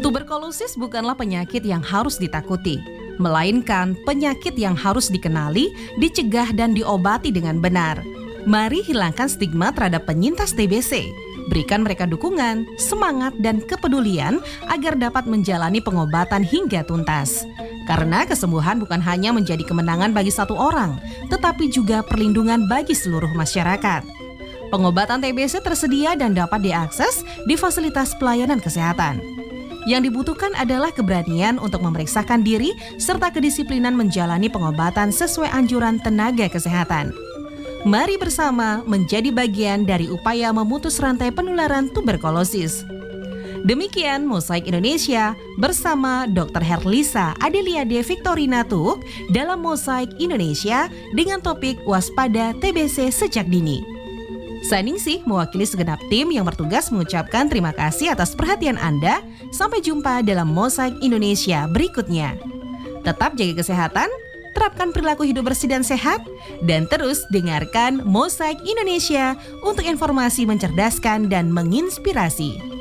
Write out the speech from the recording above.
Tuberkulosis bukanlah penyakit yang harus ditakuti, melainkan penyakit yang harus dikenali, dicegah dan diobati dengan benar. Mari hilangkan stigma terhadap penyintas TBC. Berikan mereka dukungan, semangat, dan kepedulian agar dapat menjalani pengobatan hingga tuntas. Karena kesembuhan bukan hanya menjadi kemenangan bagi satu orang, tetapi juga perlindungan bagi seluruh masyarakat. Pengobatan TBC tersedia dan dapat diakses di fasilitas pelayanan kesehatan. Yang dibutuhkan adalah keberanian untuk memeriksakan diri serta kedisiplinan menjalani pengobatan sesuai anjuran tenaga kesehatan. Mari bersama menjadi bagian dari upaya memutus rantai penularan tuberkulosis. Demikian Mosaik Indonesia bersama Dr. Herlisa Adeliade Victorina Tuk dalam Mosaik Indonesia dengan topik waspada TBC sejak dini. Saya Ningsih mewakili segenap tim yang bertugas mengucapkan terima kasih atas perhatian Anda. Sampai jumpa dalam Mosaik Indonesia berikutnya. Tetap jaga kesehatan, terapkan perilaku hidup bersih dan sehat, dan terus dengarkan Mosaik Indonesia untuk informasi mencerdaskan dan menginspirasi.